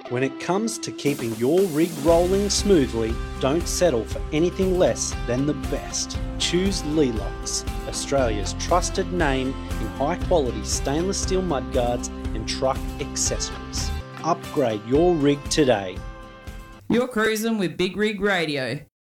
When it comes to keeping your rig rolling smoothly, don't settle for anything less than the best. Choose Leelocks, Australia's trusted name in high-quality stainless steel mudguards and truck accessories. Upgrade your rig today. You're cruising with Big Rig Radio.